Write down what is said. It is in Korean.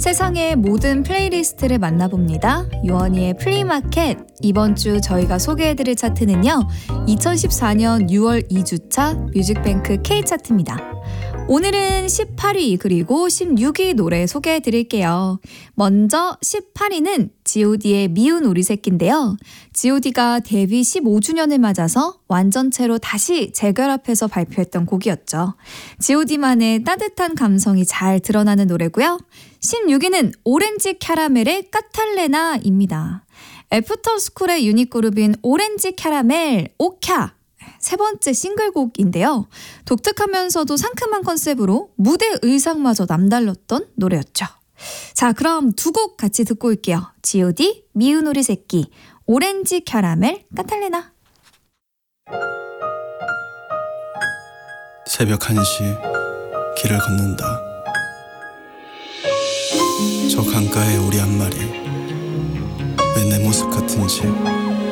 세상의 모든 플레이리스트를 만나봅니다. 유원이의 플리마켓. 이번 주 저희가 소개해드릴 차트는요, 2014년 6월 2주차 뮤직뱅크 K차트입니다. 오늘은 18위 그리고 16위 노래 소개해드릴게요. 먼저 18위는 god의 미운 우리 새끼인데요. god가 데뷔 15주년을 맞아서 완전체로 다시 재결합해서 발표했던 곡이었죠. god만의 따뜻한 감성이 잘 드러나는 노래고요. 16위는 오렌지 캐러멜의 까탈레나입니다. 애프터스쿨의 유닛그룹인 오렌지 캐러멜 오캬, 세 번째 싱글곡인데요. 독특하면서도 상큼한 컨셉으로 무대 의상마저 남달랐던 노래였죠. 자, 그럼 두 곡 같이 듣고 올게요. god, 미운 우리 새끼, 오렌지 캐러멜, 까탈레나. 새벽 1시 길을 걷는다. 저 강가에 우리 한 마리 왜 내 모습 같은지